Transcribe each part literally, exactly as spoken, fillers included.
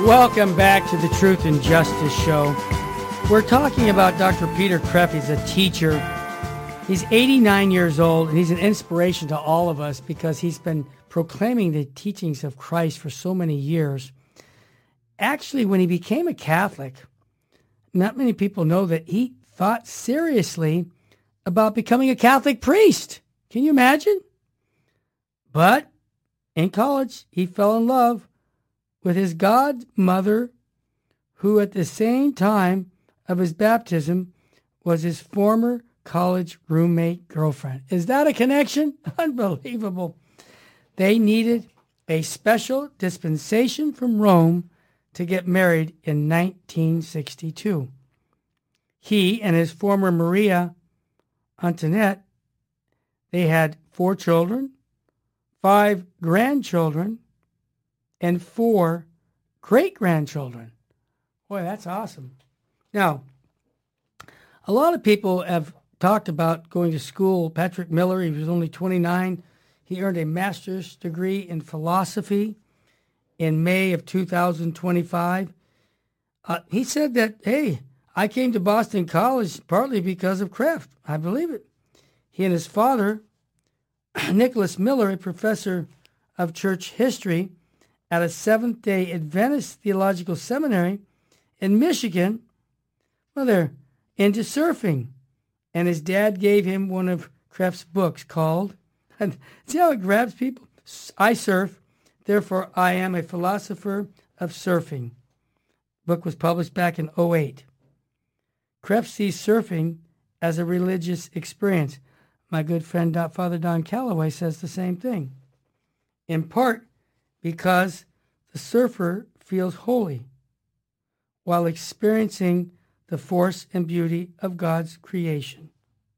Welcome back to the Truth and Justice Show. We're talking about Doctor Peter Kreeft. He's a teacher. He's eighty-nine years old, and he's an inspiration to all of us because he's been proclaiming the teachings of Christ for so many years. Actually, when he became a Catholic, not many people know that he thought seriously about becoming a Catholic priest. Can you imagine? But in college, he fell in love with his godmother, who at the same time of his baptism was his former college roommate girlfriend. Is that a connection? Unbelievable. They needed a special dispensation from Rome to get married in nineteen sixty-two. He and his former Maria Antoinette, they had four children, five grandchildren, and four great-grandchildren. Boy, that's awesome. Now, a lot of people have talked about going to school. Patrick Miller, he was only twenty-nine. He earned a master's degree in philosophy in May of two thousand twenty-five. Uh, he said that, hey, I came to Boston College partly because of Kreeft. I believe it. He and his father, Nicholas Miller, a professor of church history at a Seventh-day Adventist Theological Seminary in Michigan, well, they're into surfing. And his dad gave him one of Kreeft's books called, and see how it grabs people? I surf, therefore I am a philosopher of surfing. The book was published back in oh eight. Kreeft sees surfing as a religious experience. My good friend Father Don Calloway says the same thing. In part because the surfer feels holy while experiencing the force and beauty of God's creation.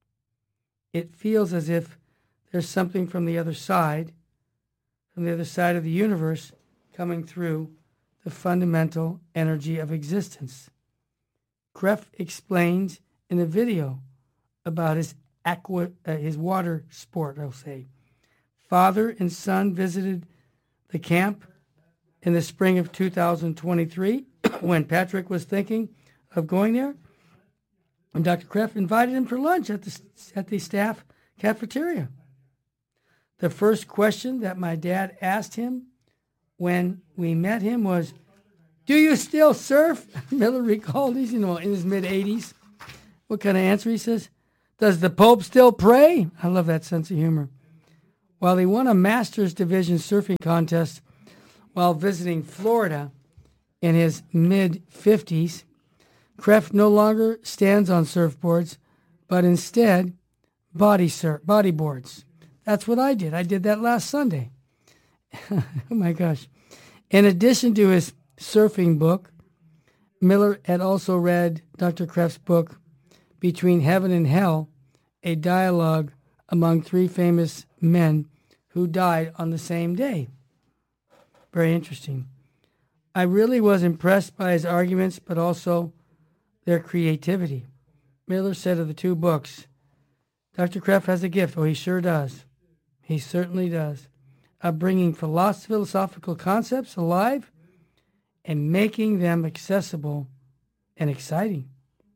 It feels as if there's something from the other side, from the other side of the universe, coming through the fundamental energy of existence. Kreeft explains in a video about his aqua, uh, his water sport, I'll say. Father and son visited the camp in the spring of two thousand twenty-three when Patrick was thinking of going there. And Doctor Kreeft invited him for lunch at the, at the staff cafeteria. The first question that my dad asked him when we met him was, do you still surf? Miller recalled, he's you know, in his mid-eighties. What kind of answer? He says, does the Pope still pray? I love that sense of humor. While he won a Masters Division surfing contest while visiting Florida in his mid-fifties, Kreeft no longer stands on surfboards, but instead body surf, bodyboards. That's what I did. I did that last Sunday. Oh my gosh. In addition to his surfing book, Miller had also read Doctor Kreeft's book, Between Heaven and Hell, a dialogue among three famous men who died on the same day. Very interesting. I really was impressed by his arguments, but also their creativity. Miller said of the two books, Doctor Kreeft has a gift. Oh, he sure does. He certainly does. Of bringing philosophical concepts alive and making them accessible and exciting.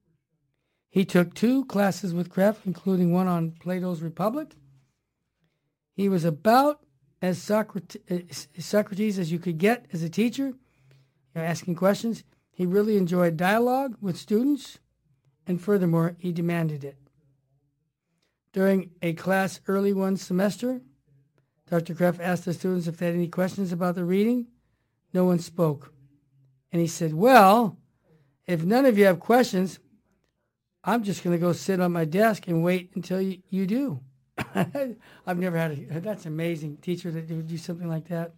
He took two classes with Kreeft, including one on Plato's Republic. He was about as Socrates, Socrates as you could get as a teacher, you know, asking questions. He really enjoyed dialogue with students, and furthermore, he demanded it. During a class early one semester, Doctor Kreeft asked the students if they had any questions about the reading. No one spoke. And he said, well, if none of you have questions, I'm just going to go sit on my desk and wait until you, you do. I've never had a, that's amazing, teacher that would do something like that.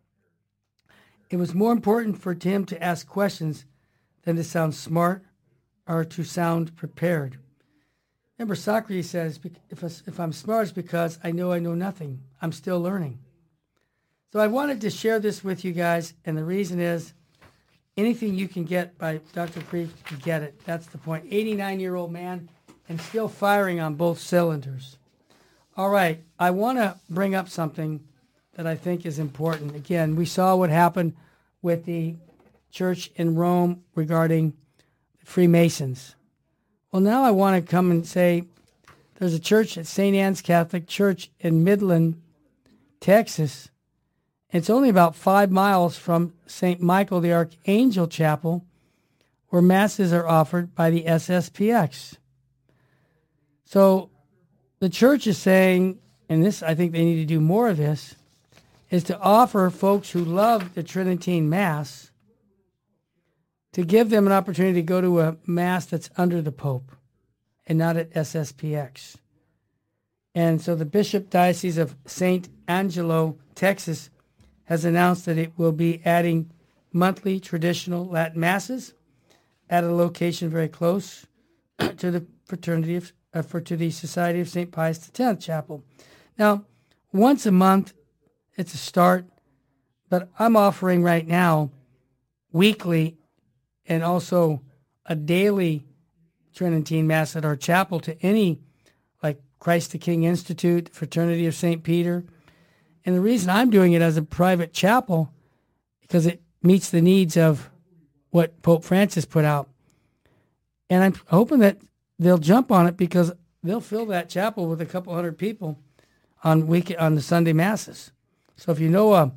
It was more important for Tim to ask questions than to sound smart or to sound prepared. Remember, Socrates says, if, if I'm smart, it's because I know I know nothing. I'm still learning. So I wanted to share this with you guys, and the reason is anything you can get by Doctor Kreeft, you get it. That's the point. eighty-nine-year-old man and still firing on both cylinders. All right, I want to bring up something that I think is important. Again, we saw what happened with the church in Rome regarding Freemasons. Well, now I want to come and say there's a church at Saint Anne's Catholic Church in Midland, Texas. It's only about five miles from Saint Michael the Archangel Chapel, where masses are offered by the S S P X. So the church is saying, and this, I think they need to do more of this, is to offer folks who love the Tridentine Mass to give them an opportunity to go to a Mass that's under the Pope and not at S S P X. And so the Bishop Diocese of Saint Angelo, Texas, has announced that it will be adding monthly traditional Latin Masses at a location very close to the fraternity of, uh, for to the Society of Saint Pius the Tenth Chapel. Now, once a month, it's a start, but I'm offering right now weekly and also a daily Tridentine Mass at our chapel to any, like Christ the King Institute, Fraternity of Saint Peter. And the reason I'm doing it as a private chapel, because it meets the needs of what Pope Francis put out. And I'm hoping that they'll jump on it because they'll fill that chapel with a couple hundred people on week on the Sunday Masses. So if you know a,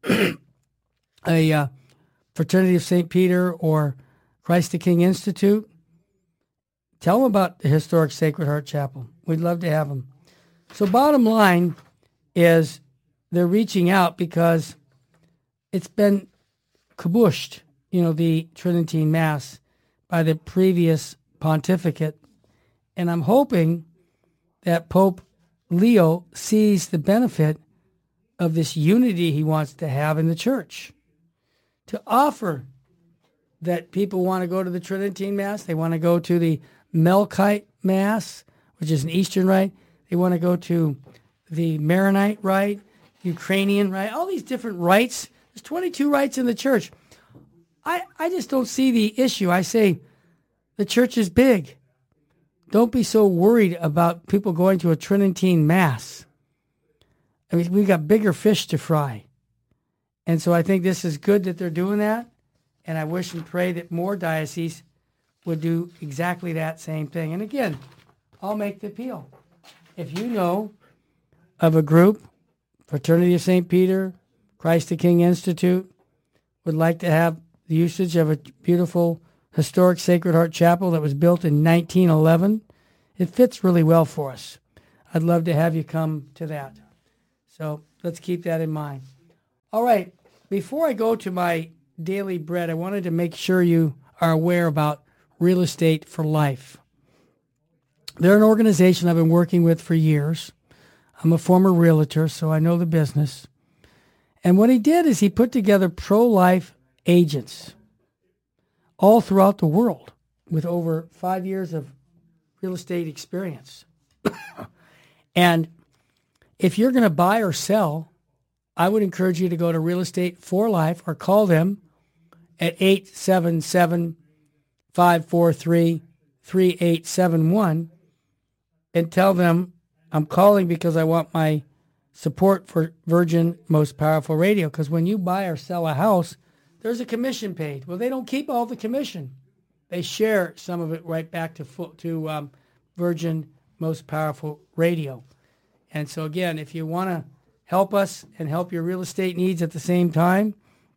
a uh, Fraternity of Saint Peter or Christ the King Institute, tell them about the historic Sacred Heart Chapel. We'd love to have them. So bottom line is they're reaching out because it's been kabushed, you know, the Tridentine Mass by the previous pontificate. And I'm hoping that Pope Leo sees the benefit of this unity he wants to have in the church, to offer that people want to go to the Tridentine Mass, they want to go to the Melkite Mass, which is an Eastern rite, they want to go to the Maronite rite, Ukrainian rite, all these different rites. There's twenty-two rites in the church. I, I just don't see the issue. I say the church is big. Don't be so worried about people going to a Tridentine Mass. I mean, we've got bigger fish to fry. And so I think this is good that they're doing that. And I wish and pray that more dioceses would do exactly that same thing. And again, I'll make the appeal. If you know of a group, Fraternity of Saint Peter, Christ the King Institute, would like to have the usage of a beautiful historic Sacred Heart Chapel that was built in nineteen eleven, it fits really well for us. I'd love to have you come to that. So let's keep that in mind. All right, before I go to my daily bread, I wanted to make sure you are aware about Real Estate for Life. They're an organization I've been working with for years. I'm a former realtor, so I know the business. And what he did is he put together pro-life agents all throughout the world with over five years of real estate experience. And if you're going to buy or sell, I would encourage you to go to Real Estate for Life or call them at eight seven seven, five four three, three eight seven one and tell them I'm calling because I want my support for Virgin Most Powerful Radio. Because when you buy or sell a house, there's a commission paid. Well, they don't keep all the commission. They share some of it right back to to um, Virgin Most Powerful Radio. And so again, if you want to help us and help your real estate needs at the same time,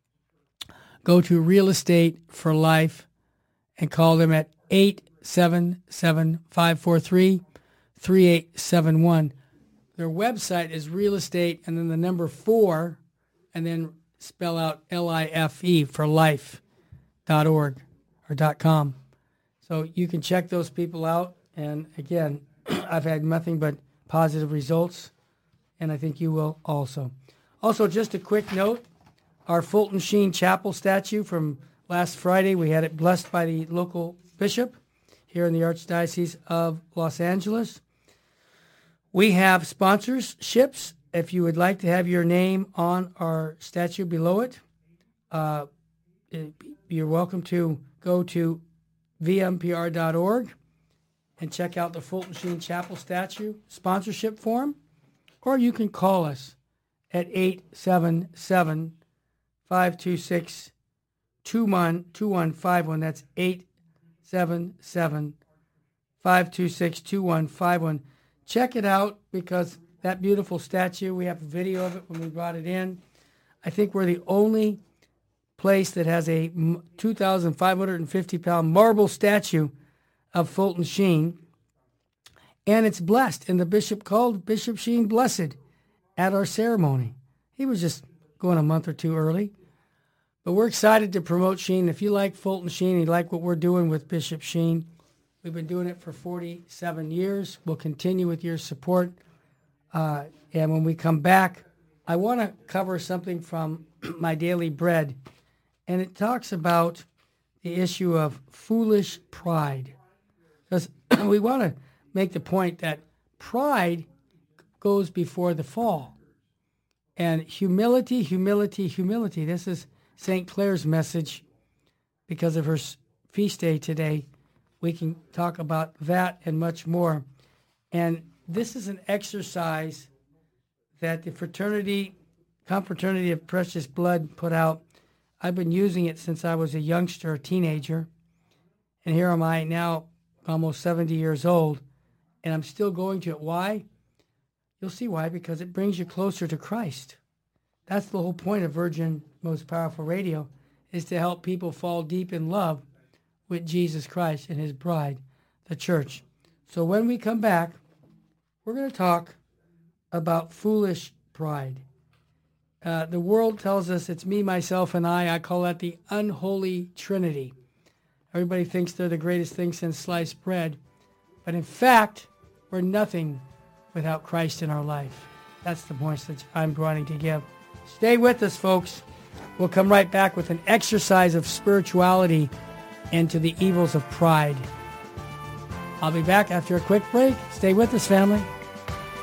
go to Real Estate for Life and call them at eight seven seven, five four three, three eight seven one. Their website is real estate and then the number four and then spell out L I F E for life dot org or dot com. So you can check those people out. And again, I've had nothing but positive results, and I think you will also. Also, just a quick note, our Fulton Sheen Chapel statue from last Friday, we had it blessed by the local bishop here in the Archdiocese of Los Angeles. We have sponsorships. If you would like to have your name on our statue below it, uh, you're welcome to go to V M P R dot org and check out the Fulton Sheen Chapel statue sponsorship form, or you can call us at eight seven seven, five two six, two one five one. That's eight seven seven, five two six, two one five one. Check it out because that beautiful statue, we have a video of it when we brought it in. I think we're the only place that has a two thousand five hundred fifty pound marble statue of Fulton Sheen. And it's blessed. And the bishop called Bishop Sheen blessed at our ceremony. He was just going a month or two early. But we're excited to promote Sheen. If you like Fulton Sheen, you like what we're doing with Bishop Sheen, we've been doing it for forty-seven years. We'll continue with your support. Uh, and when we come back, I want to cover something from my daily bread. And it talks about the issue of foolish pride. Because we want to make the point that pride goes before the fall. And humility, humility, humility. This is Saint Clare's message. Because of her feast day today, we can talk about that and much more. And this is an exercise that the fraternity, Confraternity of Precious Blood put out. I've been using it since I was a youngster, a teenager. And here am I now, almost seventy years old, and I'm still going to it. Why? You'll see why, because it brings you closer to Christ. That's the whole point of Virgin Most Powerful Radio, is to help people fall deep in love with Jesus Christ and his bride, the church. So when we come back, we're going to talk about foolish pride. Uh, the world tells us it's me, myself, and I. I call that the unholy trinity. Everybody thinks they're the greatest thing since sliced bread. But in fact, we're nothing without Christ in our life. That's the point that I'm wanting to give. Stay with us, folks. We'll come right back with an exercise of spirituality and to the evils of pride. I'll be back after a quick break. Stay with us, family.